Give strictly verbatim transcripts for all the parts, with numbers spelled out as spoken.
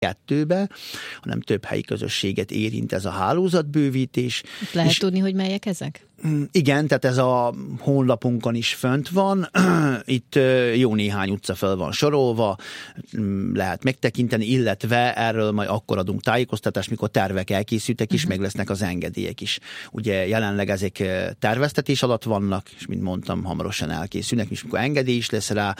kettőbe, hanem több helyi közösséget érint ez a hálózatbővítés. Lehet és tudni, hogy melyek ezek? Igen, tehát ez a honlapunkon is fönt van, itt jó néhány utca fel van sorolva, lehet megtekinteni, illetve erről majd akkor adunk tájékoztatást, mikor tervek elkészültek, és uh-huh. meg lesznek az engedélyek is. Ugye jelenleg ezek terveztetés alatt vannak, és mint mondtam, hamarosan elkészülnek, és mikor engedély is lesz rá,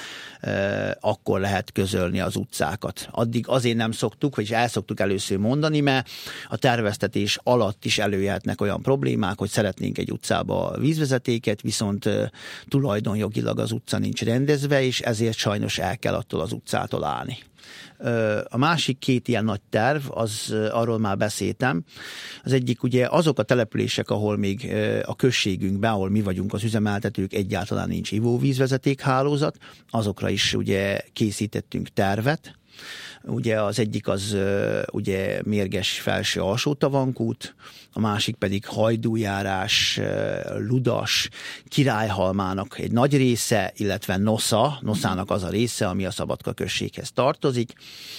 akkor lehet közölni az utcákat. Addig azért nem szoktuk, vagyis el szoktuk először mondani, mert a terveztetés alatt is előjöhetnek olyan problémák, hogy szeretnénk egy utcát a vízvezetéket, viszont uh, tulajdonjogilag az utca nincs rendezve, és ezért sajnos el kell attól az utcától állni. Uh, a másik két ilyen nagy terv, az uh, arról már beszéltem. Az egyik ugye azok a települések, ahol még uh, a községünkben, ahol mi vagyunk az üzemeltetők, egyáltalán nincs ivóvízvezetékhálózat, azokra is ugye készítettünk tervet. Ugye az egyik az ugye Mérges felső alsó tavankút, a másik pedig Hajdújárás, Ludas, Királyhalmának egy nagy része, illetve Nosza, Noszának az a része, ami a Szabadka községhez tartozik.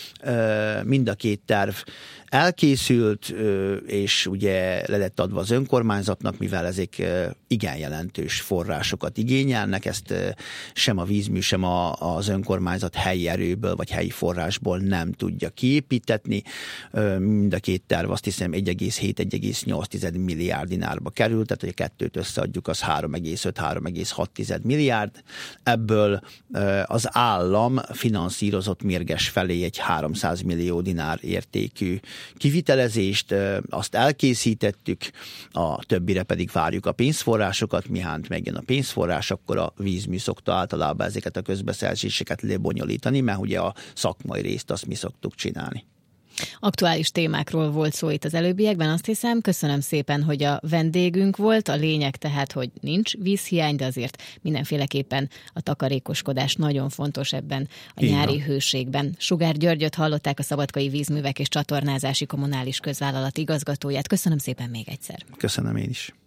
Mind a két terv elkészült, és ugye le lett adva az önkormányzatnak, mivel ezek igen jelentős forrásokat igényelnek, ezt sem a vízmű, sem a, az önkormányzat helyi erőből, vagy helyi forrásból nem tudja kiépítetni. Mind a két terv azt hiszem egy egész hét - egy egész nyolc milliárd dinárba került, tehát hogy a kettőt összeadjuk, az három egész öt - három egész hat milliárd. Ebből az állam finanszírozott Mérges felé egy háromszáz millió dinár értékű kivitelezést, azt elkészítettük, a többire pedig várjuk a pénzforrásokat, mihánt megjön a pénzforrás, akkor a vízmű szokta általában ezeket a közbeszerzéseket lebonyolítani, mert ugye a szakmai részt azt mi szoktuk csinálni. Aktuális témákról volt szó itt az előbbiekben, azt hiszem. Köszönöm szépen, hogy a vendégünk volt. A lényeg tehát, hogy nincs vízhiány, de azért mindenféleképpen a takarékoskodás nagyon fontos ebben a Igen. nyári hőségben. Sugár Györgyöt hallották, a Szabadkai Vízművek és Csatornázási Kommunális Közvállalat igazgatóját. Köszönöm szépen még egyszer. Köszönöm én is.